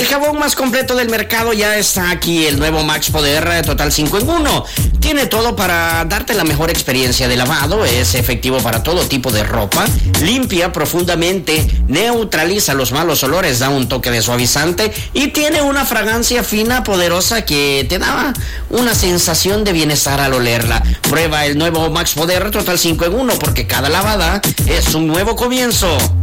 jabón más completo del mercado ya está aquí, el nuevo Max Poder Total 5 en 1. Tiene todo para darte la mejor experiencia de lavado, es efectivo para todo tipo de ropa, limpia profundamente, neutraliza los malos olores, da un toque de suavizante y tiene una fragancia fina, poderosa que te da una sensación de bienestar al olerla. Prueba el nuevo Max Poder Total 5 en 1 porque cada lavada es un nuevo comienzo.